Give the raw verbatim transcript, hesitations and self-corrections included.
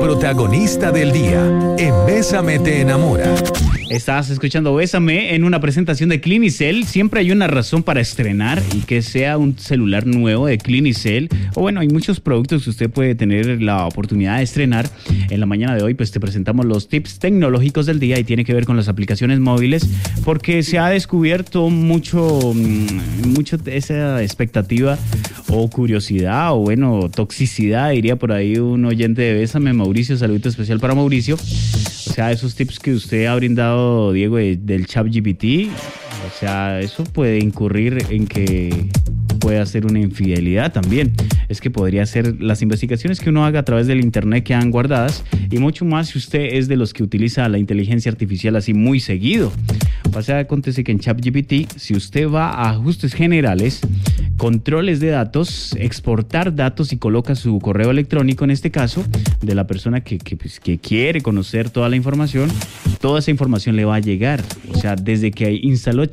protagonista del día en Bésame te enamora. Estás escuchando Bésame en una presentación de Clinicel. Siempre hay una razón para estrenar y que sea un celular nuevo de Clinicel. O bueno, hay muchos productos que usted puede tener la oportunidad de estrenar. En la mañana de hoy pues te presentamos los tips tecnológicos del día y tiene que ver con las aplicaciones móviles porque se ha descubierto mucho, mucho esa expectativa o curiosidad o bueno, toxicidad, diría por ahí un oyente de Bésame, Mauricio. Saludo especial para Mauricio. O sea, esos tips que usted ha brindado, Diego, de, del ChatGPT, o sea, eso puede incurrir en que pueda ser una infidelidad también. Es que podría ser las investigaciones que uno haga a través del internet quedan guardadas y mucho más si usted es de los que utiliza la inteligencia artificial así muy seguido. O sea, acontece que en ChatGPT, si usted va a ajustes generales, controles de datos, exportar datos y coloca su correo electrónico, en este caso, de la persona que, que, pues, que quiere conocer toda la información, toda esa información le va a llegar. O sea, desde que instaló